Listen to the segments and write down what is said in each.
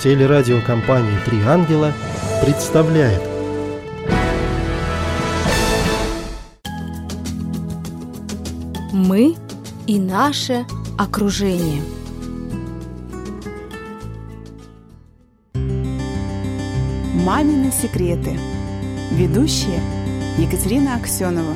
Телерадиокомпания «Три ангела» представляет. Мы и наше окружение. Мамины секреты. Ведущая Екатерина Аксенова.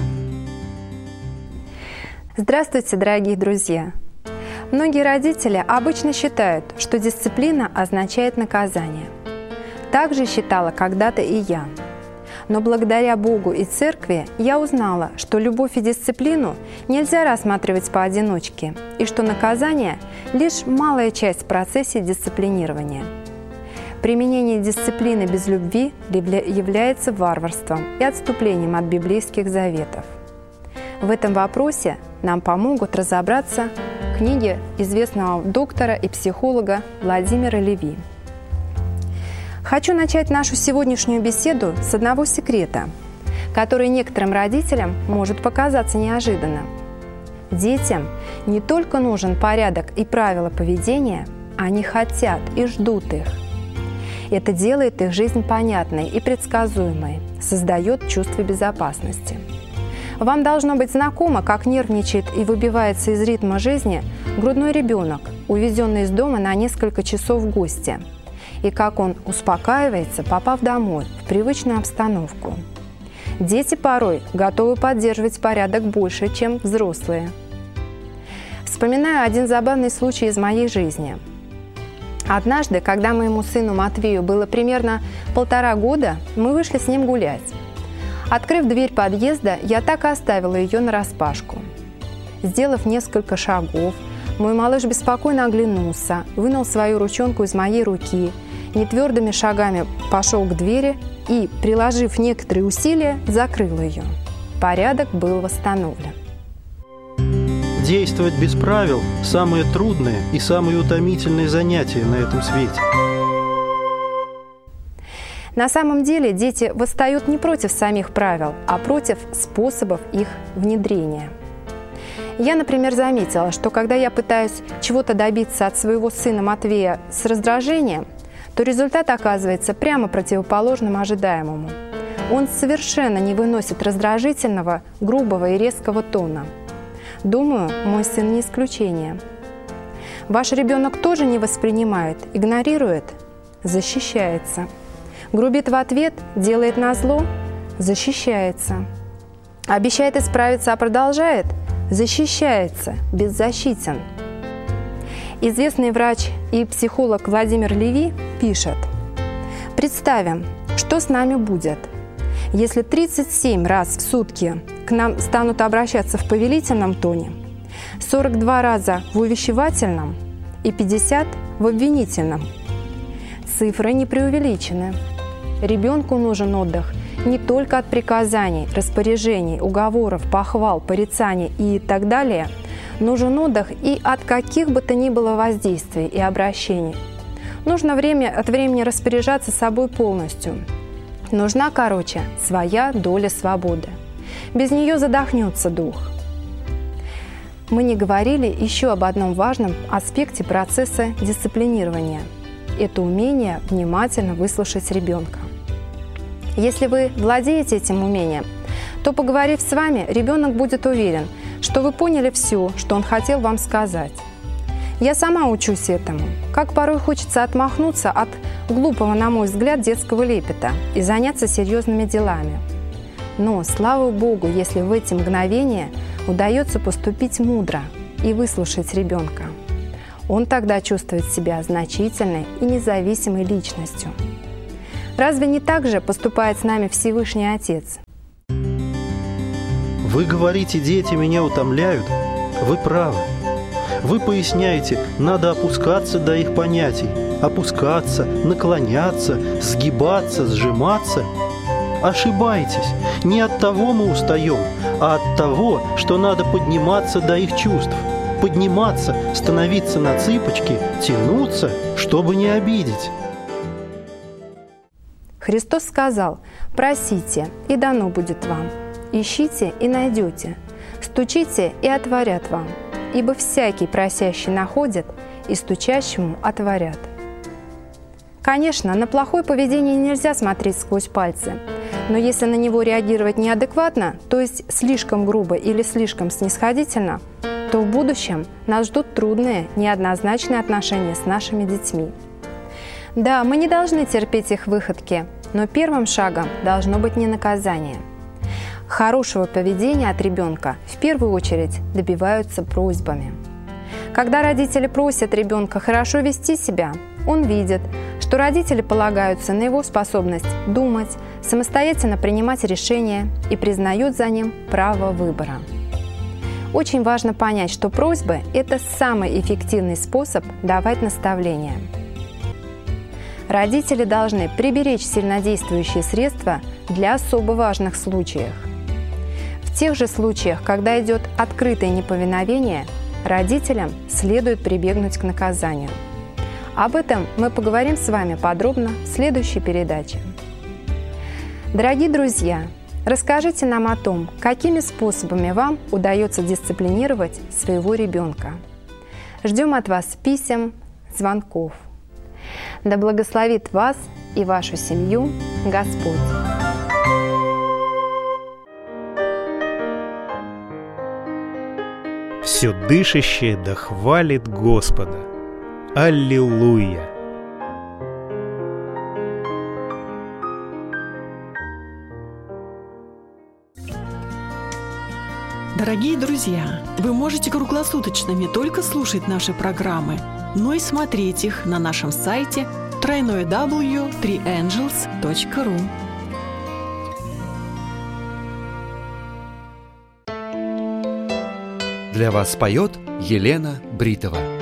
Здравствуйте, дорогие друзья! Многие родители обычно считают, что дисциплина означает наказание. Так же считала когда-то и я. Но благодаря Богу и Церкви я узнала, что любовь и дисциплину нельзя рассматривать поодиночке, и что наказание – лишь малая часть в процессе дисциплинирования. Применение дисциплины без любви является варварством и отступлением от библейских заветов. В этом вопросе нам помогут разобраться книги известного доктора и психолога Владимира Леви. Хочу начать нашу сегодняшнюю беседу с одного секрета, который некоторым родителям может показаться неожиданным. Детям не только нужен порядок и правила поведения, они хотят и ждут их. Это делает их жизнь понятной и предсказуемой, создает чувство безопасности. Вам должно быть знакомо, как нервничает и выбивается из ритма жизни грудной ребенок, увезенный из дома на несколько часов в гости, и как он успокаивается, попав домой, в привычную обстановку. Дети порой готовы поддерживать порядок больше, чем взрослые. Вспоминаю один забавный случай из моей жизни. Однажды, когда моему сыну Матвею было примерно 1,5 года, мы вышли с ним гулять. Открыв дверь подъезда, я так и оставила ее нараспашку. Сделав несколько шагов, мой малыш беспокойно оглянулся, вынул свою ручонку из моей руки, нетвердыми шагами пошел к двери и, приложив некоторые усилия, закрыл ее. Порядок был восстановлен. Действовать без правил – самое трудное и самое утомительное занятие на этом свете. На самом деле дети восстают не против самих правил, а против способов их внедрения. Я, например, заметила, что когда я пытаюсь чего-то добиться от своего сына Матвея с раздражением, то результат оказывается прямо противоположным ожидаемому. Он совершенно не выносит раздражительного, грубого и резкого тона. Думаю, мой сын не исключение. Ваш ребенок тоже не воспринимает, игнорирует, защищается. Грубит в ответ, делает назло, защищается. Обещает исправиться, а продолжает, защищается, беззащитен. Известный врач и психолог Владимир Леви пишет: «Представим, что с нами будет, если 37 раз в сутки к нам станут обращаться в повелительном тоне, 42 раза в увещевательном и 50 в обвинительном. Цифры не преувеличены. Ребенку нужен отдых не только от приказаний, распоряжений, уговоров, похвал, порицаний и так далее. Нужен отдых и от каких бы то ни было воздействий и обращений. Нужно время от времени распоряжаться собой полностью. Нужна, короче, своя доля свободы. Без нее задохнется дух». Мы не говорили еще об одном важном аспекте процесса дисциплинирования. Это умение внимательно выслушать ребенка. Если вы владеете этим умением, то, поговорив с вами, ребенок будет уверен, что вы поняли все, что он хотел вам сказать. Я сама учусь этому, как порой хочется отмахнуться от глупого, на мой взгляд, детского лепета и заняться серьезными делами. Но, слава Богу, если в эти мгновения удается поступить мудро и выслушать ребенка. Он тогда чувствует себя значительной и независимой личностью. Разве не так же поступает с нами Всевышний Отец? Вы говорите, дети меня утомляют? Вы правы. Вы поясняете, надо опускаться до их понятий. Опускаться, наклоняться, сгибаться, сжиматься. Ошибаетесь. Не от того мы устаем, а от того, что надо подниматься до их чувств. Подниматься, становиться на цыпочки, тянуться, чтобы не обидеть. Христос сказал: «Просите, и дано будет вам. Ищите, и найдете. Стучите, и отворят вам. Ибо всякий просящий находит, и стучащему отворят». Конечно, на плохое поведение нельзя смотреть сквозь пальцы, но если на него реагировать неадекватно, то есть слишком грубо или слишком снисходительно, то в будущем нас ждут трудные, неоднозначные отношения с нашими детьми. Да, мы не должны терпеть их выходки, но первым шагом должно быть не наказание. Хорошего поведения от ребенка в первую очередь добиваются просьбами. Когда родители просят ребенка хорошо вести себя, он видит, что родители полагаются на его способность думать, самостоятельно принимать решения и признают за ним право выбора. Очень важно понять, что просьбы – это самый эффективный способ давать наставления. Родители должны приберечь сильнодействующие средства для особо важных случаев. В тех же случаях, когда идет открытое неповиновение, родителям следует прибегнуть к наказанию. Об этом мы поговорим с вами подробно в следующей передаче. Дорогие друзья, расскажите нам о том, какими способами вам удается дисциплинировать своего ребенка. Ждем от вас писем, звонков. Да благословит вас и вашу семью Господь! Все дышащее да хвалит Господа. Аллилуйя! Дорогие друзья, вы можете круглосуточно не только слушать наши программы, но и смотреть их на нашем сайте www.3angels.ru. Для вас поет Елена Бритова.